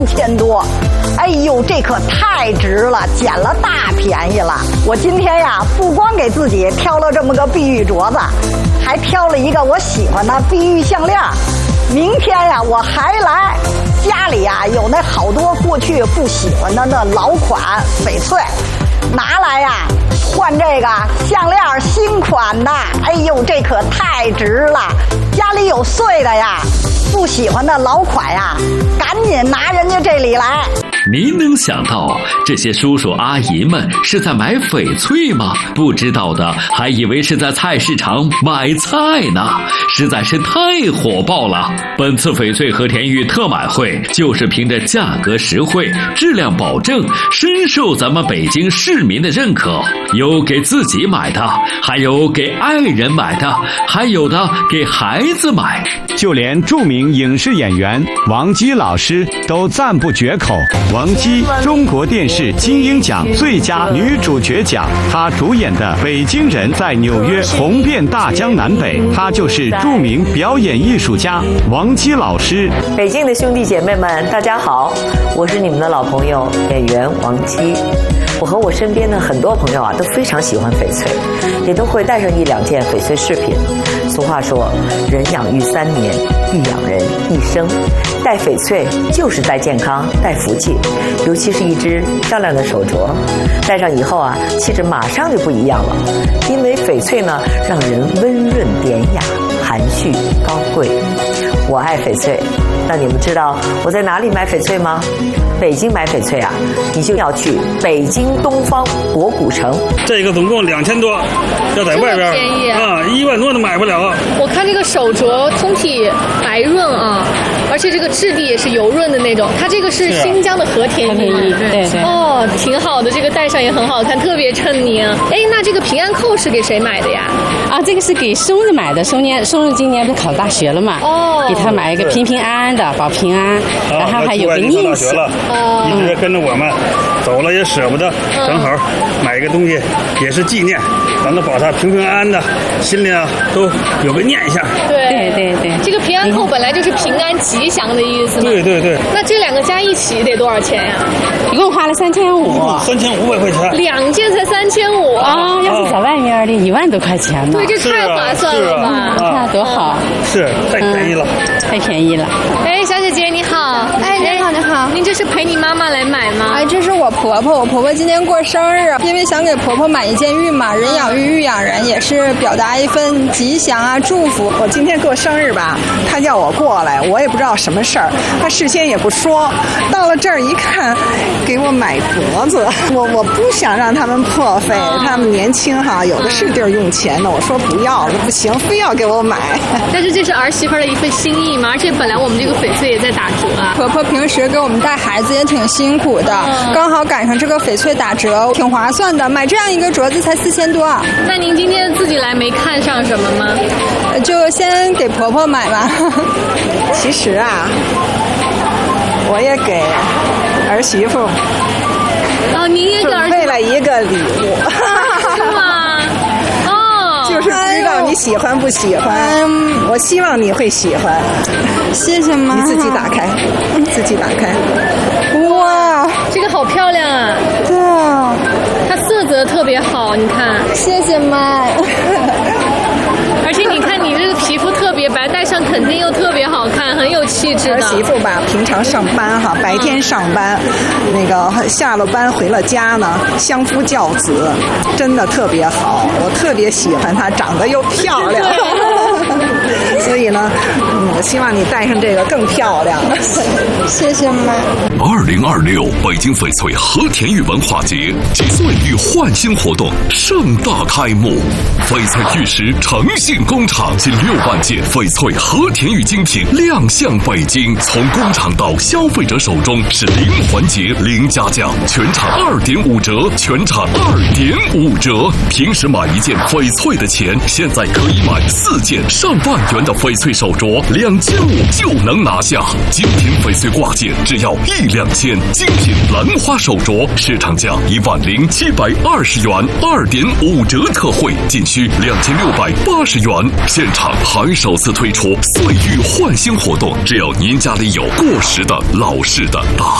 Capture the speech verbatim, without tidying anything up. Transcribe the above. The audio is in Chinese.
千多，哎呦，这可太值了，捡了大便宜了。我今天呀，不光给自己挑了这么个碧玉镯子，还挑了一个我喜欢的碧玉项链。明天呀，我还来。家里呀有那好多过去不喜欢的那老款翡翠，拿来呀换这个项链新款的。哎呦，这可太值了！家里有碎的呀，不喜欢的老款呀，赶紧拿人家这里来。 您能想到这些叔叔阿姨们是在买翡翠吗？不知道的还以为是在菜市场买菜呢，实在是太火爆了。本次翡翠和田玉特买会就是凭着价格实惠、质量保证，深受咱们北京市民的认可。有给自己买的，还有给爱人买的，还有的给孩子买。 就连著名影视演员王姬老师都赞不绝口。王姬，中国电视金鹰奖最佳女主角奖，她主演的《北京人》在纽约红遍大江南北。她就是著名表演艺术家王姬老师。 北京的兄弟姐妹们，大家好，我是你们的老朋友演员王姬。我和我身边的很多朋友啊，都非常喜欢翡翠，也都会带上一两件翡翠饰品。俗话说，人养育三年，玉养人一生。戴翡翠就是戴健康、戴福气，尤其是一只漂亮的手镯，戴上以后啊，气质马上就不一样了。因为翡翠呢，让人温润典雅、含蓄高贵。我爱翡翠，那你们知道我在哪里买翡翠吗？北京买翡翠啊，你就要去北京东方博古城。 这个总共两千多，要在外边便宜啊，一万多都买不了。 我看这个手镯通体白润啊，而且这个质地也是油润的那种。它这个是新疆的和田玉， 对对。 哦，挺好的，这个戴上也很好看，特别衬您。哎，那这个平安扣是给谁买的呀？ 啊，这个是给松子买的。松年松子今年不考大学了嘛？哦，给他买一个平平安安的，保平安，然后还有个印记。 哦，一直跟着我们走了也舍不得，正好买一个东西也是纪念，咱都保他平平安安的，心里啊都有个念想。 对对对， 这个平安扣本来就是平安吉祥的意思嘛。 对对对。 那这两个加一起得多少钱呀？ 一共花了三千五。 三千五百块钱。 两件才三千五啊！要是在外面的，一万多块钱呢。 对，这太划算了吧？ 你看多好。 是，太便宜了。 太便宜了。 哎，小姐姐你好。 哎，你好，你好。 您这是陪你妈妈来买吗？ 哎，这是我婆婆，我婆婆今年过生日，因为想给婆婆买一件玉嘛，人养玉，玉养人，也是表达一份吉祥啊，祝福。 我今天过生日吧，她叫我过来，我也不知道什么事儿，她事先也不说，到了这儿一看，给我买镯子，我我不想让他们破费，他们年轻哈，有的是地儿用钱的，我说不要了，不行，非要给我买。 但是这是儿媳妇的一份心意嘛，而且本来我们这个翡翠也在打折啊。 婆婆平时给我们带孩子也挺辛苦的，嗯、刚好赶上这个翡翠打折，挺划算的。买这样一个镯子才四千多。 那您今天自己来没看上什么吗？ 就先给婆婆买吧。 其实啊，我也给儿媳妇哦，您也给儿媳妇准备了一个礼物。 是吗？哦， 就是不知道你喜欢不喜欢，哎、我希望你会喜欢。 谢谢妈。 你自己打开，自己打开。 哇， 这个好漂亮啊！ 对啊， 它色泽特别好，你看。 谢谢妈。 而且你看你这个皮肤特别白，戴上肯定又特别好看，很有气质的。 儿媳妇吧，平常上班哈，白天上班，嗯、那个下了班回了家呢，相夫教子，真的特别好，我特别喜欢她，长得又漂亮。所以呢，嗯，我希望你戴上这个更漂亮。 谢谢妈。 二零二六北京翡翠和田玉文化节及岁玉焕新活动盛大开幕，翡翠玉石诚信工厂近六万件翡翠和田玉精品亮相北京，从工厂到消费者手中是零环节、零加价，全场二点五折，全场二点五折。平时买一件翡翠的钱，现在可以买四件上万元的翡翠手镯，两千五就能拿下。精品翡翠挂件只要一两千，精品兰花手镯市场价一万零七百二十元，二点五折特惠，仅需两千六百八十元。现场还首次推出岁玉焕新活动，只要您家里有过时的、老式的、大